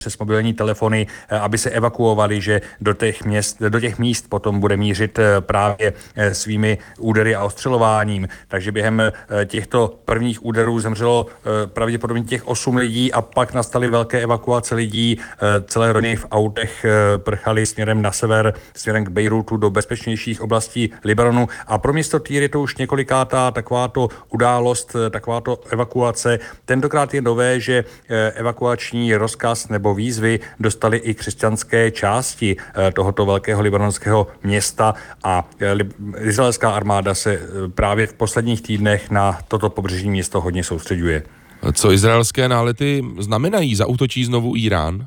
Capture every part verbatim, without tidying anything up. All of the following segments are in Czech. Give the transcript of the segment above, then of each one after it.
přes mobilní telefony, aby se evakuovali, že do těch měst, do těch míst potom bude mířit právě svými údery a ostřelováním. Takže během těchto prvních úderů zemřelo pravděpodobně těch osm lidí a pak nastaly velké evakuace lidí. Celé rodiny v autech prchali směrem na sever, směrem k Bejrútu do bezpečnějších oblastí Libanonu. A pro město Týr je to už několikátá takováto událost, takováto evakuace. Tentokrát je nové, že evakuační rozkaz nebo výzvy dostali i křesťanské části tohoto velkého libanonského města a izraelská armáda se právě v posledních týdnech na toto pobřežní město hodně soustředuje. Co izraelské nálety znamenají? Zaútočí znovu Irán?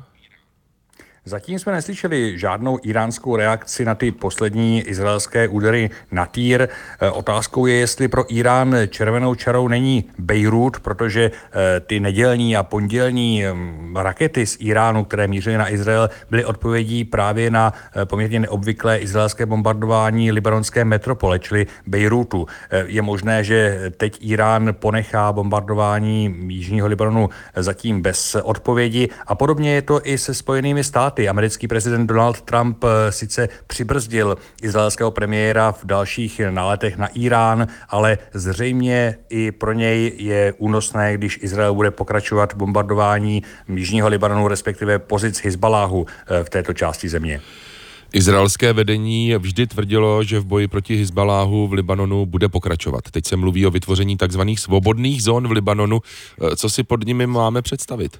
Zatím jsme neslyšeli žádnou iránskou reakci na ty poslední izraelské údery na Týr. Otázkou je, jestli pro Irán červenou čarou není Bejrút, protože ty nedělní a pondělní rakety z Iránu, které mířily na Izrael, byly odpovědí právě na poměrně neobvyklé izraelské bombardování libanonské metropole, čili Bejrútu. Je možné, že teď Irán ponechá bombardování jižního Libanonu zatím bez odpovědi a podobně je to i se Spojenými státy. Americký prezident Donald Trump sice přibrzdil izraelského premiéra v dalších náletech na Irán, ale zřejmě i pro něj je únosné, když Izrael bude pokračovat v bombardování jižního Libanonu, respektive pozic Hizbaláhu v této části země. Izraelské vedení vždy tvrdilo, že v boji proti Hizbaláhu v Libanonu bude pokračovat. Teď se mluví o vytvoření takzvaných svobodných zón v Libanonu. Co si pod nimi máme představit?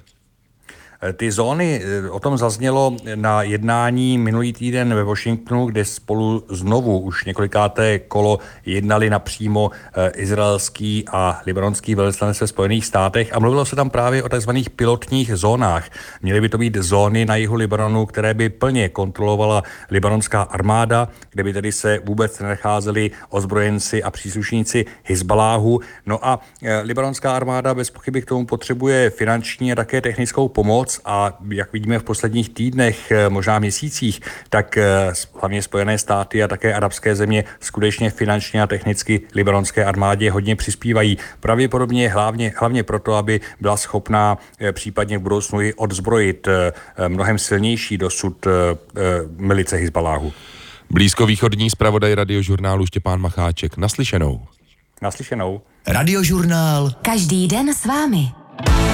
Ty zóny, o tom zaznělo na jednání minulý týden ve Washingtonu, kde spolu znovu už několikáté kolo jednali napřímo izraelský a libanonský velvyslanec ve Spojených státech a mluvilo se tam právě o takzvaných pilotních zónách. Měly by to být zóny na jihu Libanonu, které by plně kontrolovala libanonská armáda, kde by tedy se vůbec nenacházeli ozbrojenci a příslušníci Hizbaláhu. No a libanonská armáda bez pochyby k tomu potřebuje finanční a také technickou pomoc. A jak vidíme v posledních týdnech, možná měsících, tak hlavně Spojené státy a také arabské země skutečně finančně a technicky libanonské armádě hodně přispívají. Pravděpodobně hlavně, hlavně proto, aby byla schopná případně v budoucnu i odzbrojit mnohem silnější dosud milice Hizbaláhu. Blízkovýchodní zpravodaj Radiožurnálu Štěpán Macháček. Naslyšenou. Naslyšenou. Radiožurnál. Každý den s vámi.